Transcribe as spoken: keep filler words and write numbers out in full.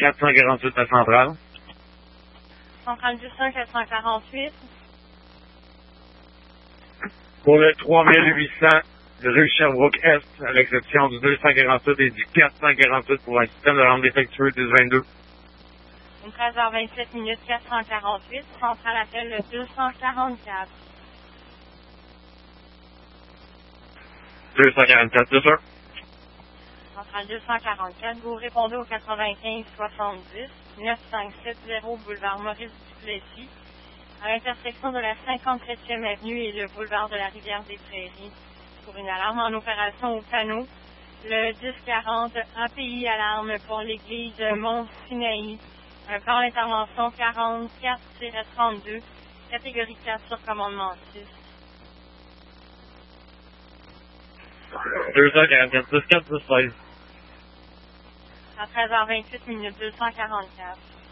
quatre cent quarante-huit à Centrale. Centrale deux cents quatre cent quarante-huit. Pour le trois mille huit cents de rue Sherbrooke-Est, à l'exception du deux cent quarante-huit et du quatre cent quarante-huit pour un système de lampe défectueux dix vingt-deux. Une treize heures vingt-sept minutes quatre cent quarante-huit. Centrale appelle le deux cent quarante-quatre. deux cent quarante-quatre, c'est sûr. Centrale deux cent quarante-quatre, vous répondez au quatre-vingt-quinze soixante-dix, neuf cent cinquante boulevard Maurice Duplessis, à l'intersection de la cinquante-septième avenue et le boulevard de la Rivière des Prairies, pour une alarme en opération au panneau. Le dix quarante, A P I alarme pour l'église Mont-Sinaï. Un plan d'intervention quarante-quatre trente-deux, catégorie quatre sur commandement six. deux cent quarante-quatre, dix quatre, dix seize. À treize heures vingt-huit minutes deux cent quarante-quatre.